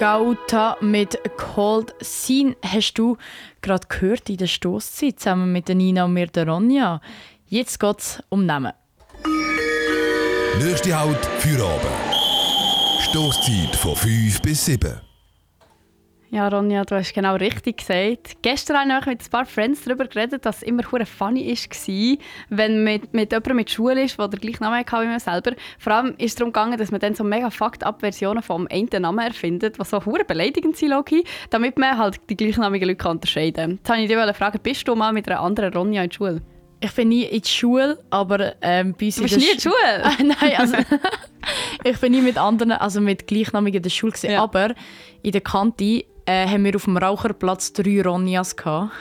Gauta mit Cold Scene hast du gerade gehört in der Stosszeit zusammen mit der Nina und mir, der Ronja. Jetzt geht es um Namen. Nächste Halt für Abend. Stosszeit von 5 bis 7. Ja, Ronja, du hast genau richtig gesagt. Gestern habe ich mit ein paar Friends darüber geredet, dass es immer hure funny war, wenn man mit jemandem mit Schule ist, der den gleichen Namen hatte wie man selber. Vor allem ist es darum gegangen, dass man dann so mega fucked-up-Versionen vom einen Namen erfindet, die so hure beleidigend sind, damit man halt die gleichnamigen Leute unterscheiden kann. Jetzt wollte ich dich fragen, bist du mal mit einer anderen Ronja in der Schule? Ich bin nie in der Schule, aber bei uns Du bist nie in der Schule? Nein, also ich bin nie mit anderen, also mit Gleichnamigen in der Schule gewesen, ja. Aber in der Kante haben wir auf dem Raucherplatz 3 Ronjas gehabt.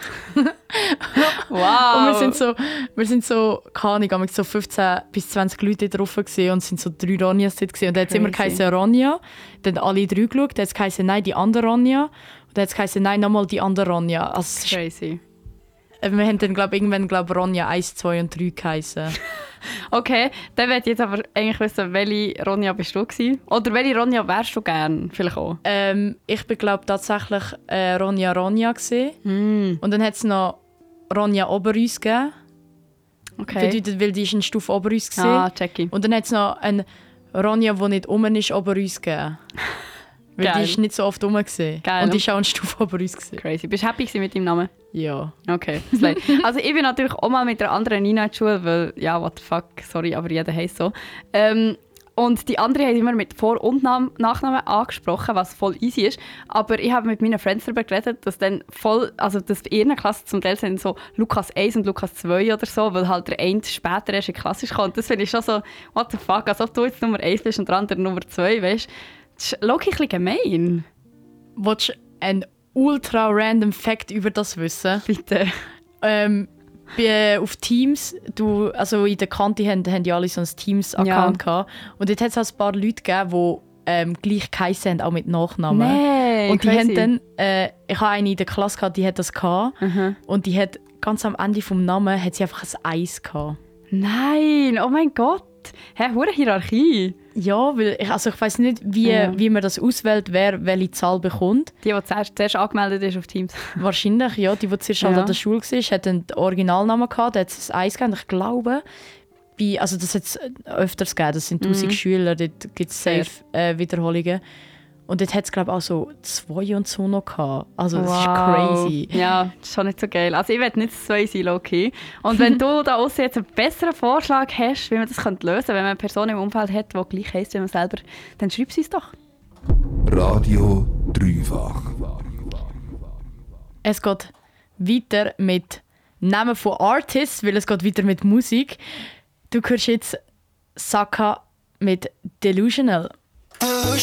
Wow! Und wir sind so, keine Ahnung, so 15 bis 20 Leute drauf gewesen und es sind so 3 Ronjas dort gewesen. Und dann hat es immer geheißen Ronja, dann haben alle 3 geschaut, dann hat es geheißen, nein, die andere Ronja. Und dann hat es geheißen, nein, nochmal die andere Ronja. Also, crazy. Wir haben dann irgendwann Ronja 1, 2 und 3 geheißen. Okay, dann möchte ich jetzt aber eigentlich wissen, welche Ronja bist du gewesen? Oder welche Ronja wärst du gern? Vielleicht auch. Ich bin tatsächlich Ronja gewesen. Und dann hat es noch Ronja Oberus gegeben. Okay. Bedeutet, weil die ist eine Stufe Oberus gewesen. Ah, check ich. Und dann hat es noch eine Ronja, die nicht rum ist, Oberus gegeben. Weil Geil. die ist nicht so oft rum gewesen. Geil. Und die ist auch eine Stufe Oberus gewesen. Crazy. Bist du happy mit deinem Namen? Ja. Okay, slay. Also ich bin natürlich auch mal mit einer anderen Nina in der Schule, weil, ja, what the fuck, sorry, aber jeder heisst so. Und die andere haben immer mit Vor- und Nachnamen angesprochen, was voll easy ist. Aber ich habe mit meinen Friends darüber geredet, dass dann dass in ihrer Klasse zum Teil sind so Lukas 1 und Lukas 2 oder so, weil halt der eine später erst in die Klasse kommt. Das finde ich schon so, what the fuck, als ob du jetzt Nummer 1 bist und der andere Nummer 2, weißt du? Das ist logisch ein bisschen gemein. Willst du einen ultra random Fact über das wissen? Bitte. Auf Teams, also in der Kante haben ja alle so ein Teams-Account gehabt. Und dort hat es auch ein paar Leute gegeben, die gleich geheissen haben, auch mit Nachnamen. Nein, und die crazy. haben dann, ich habe eine in der Klasse gehabt, die hat das gehabt. Und die hat ganz am Ende vom Namen hat sie einfach ein Eis gehabt. Nein, oh mein Gott. Hure Hierarchie. Ja, weil ich weiss nicht, wie man das auswählt, wer welche Zahl bekommt. Die zuerst angemeldet ist auf Teams. Wahrscheinlich, ja. Die zuerst halt an der Schule war, hat den Originalnamen gehabt, da hat es ein Eis gegeben. Ich glaube, das hat es öfters gegeben, das sind 1000 Schüler, dort gibt es safe Wiederholungen. Und dort hat es, glaube ich, auch so 2 und so noch gehabt. Also das ist crazy. Ja, das ist schon nicht so geil. Also ich will nicht 2 sein, okay. Und wenn du da aussen jetzt einen besseren Vorschlag hast, wie man das lösen könnte, wenn man eine Person im Umfeld hat, die gleich heisst wie man selber, dann schreib sie es doch. Radio Dreifach. Es geht weiter mit Namen von Artists, weil es geht weiter mit Musik. Du hörst jetzt Saka mit Delusional.